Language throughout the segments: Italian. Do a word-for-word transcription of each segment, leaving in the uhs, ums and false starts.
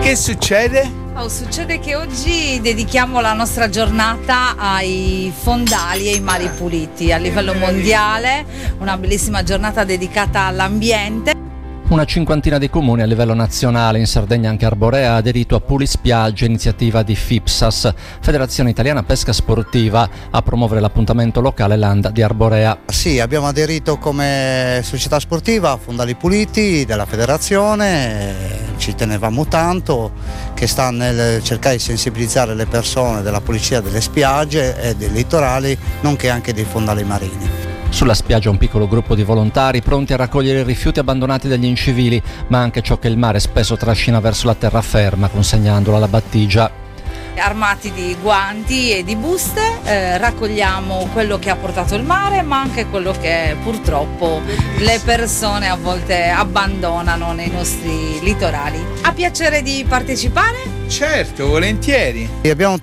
Che succede? Oh, succede che oggi dedichiamo la nostra giornata ai fondali e ai mari puliti a livello mondiale, una bellissima giornata dedicata all'ambiente. Una cinquantina di comuni a livello nazionale, in Sardegna anche Arborea, ha aderito a Pulispiagge, iniziativa di FIPSAS, Federazione Italiana Pesca Sportiva, a promuovere l'appuntamento locale Land di Arborea. Sì, abbiamo aderito come società sportiva a Fondali Puliti della federazione, ci tenevamo tanto, che sta nel cercare di sensibilizzare le persone della pulizia delle spiagge e dei litorali, nonché anche dei fondali marini. Sulla spiaggia un piccolo gruppo di volontari pronti a raccogliere i rifiuti abbandonati dagli incivili, ma anche ciò che il mare spesso trascina verso la terraferma, consegnandola alla battigia. Armati di guanti e di buste eh, raccogliamo quello che ha portato il mare, ma anche quello che purtroppo le persone a volte abbandonano nei nostri litorali. Ha piacere di partecipare? Certo, volentieri. Abbiamo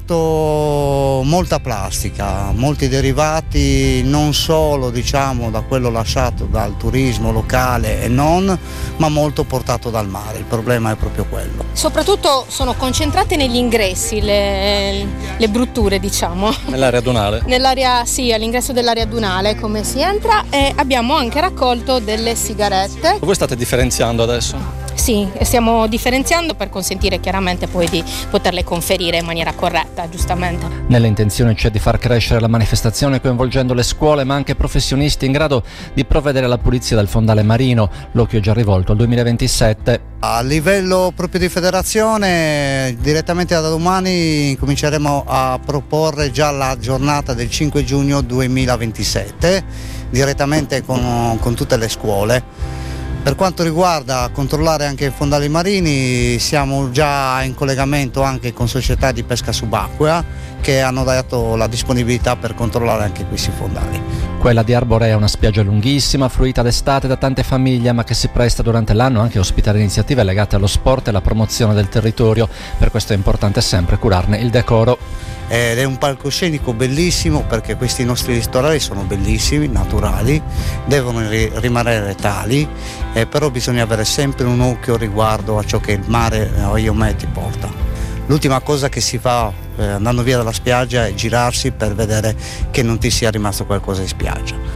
trovato molta plastica, molti derivati non solo diciamo da quello lasciato dal turismo locale e non, ma molto portato dal mare. Il problema è proprio quello. Soprattutto sono concentrate negli ingressi, le, le brutture diciamo. Nell'area dunale? Nell'area, sì, all'ingresso dell'area dunale come si entra, e abbiamo anche raccolto delle sigarette. Voi state differenziando adesso? Sì, stiamo differenziando per consentire chiaramente poi di poterle conferire in maniera corretta, giustamente. Nelle intenzioni c'è di far crescere la manifestazione coinvolgendo le scuole ma anche professionisti in grado di provvedere alla pulizia del fondale marino. L'occhio è già rivolto al duemilaventisette. A livello proprio di federazione, direttamente da domani cominceremo a proporre già la giornata del cinque giugno duemilaventisette, direttamente con, con tutte le scuole. Per quanto riguarda controllare anche i fondali marini, siamo già in collegamento anche con società di pesca subacquea che hanno dato la disponibilità per controllare anche questi fondali. Quella di Arborea è una spiaggia lunghissima, fruita d'estate da tante famiglie, ma che si presta durante l'anno anche a ospitare iniziative legate allo sport e alla promozione del territorio. Per questo è importante sempre curarne il decoro. Ed è un palcoscenico bellissimo perché questi nostri litorali sono bellissimi, naturali, devono ri- rimanere tali, eh, però bisogna avere sempre un occhio riguardo a ciò che il mare o io me ti porta. L'ultima cosa che si fa eh, andando via dalla spiaggia è girarsi per vedere che non ti sia rimasto qualcosa in spiaggia.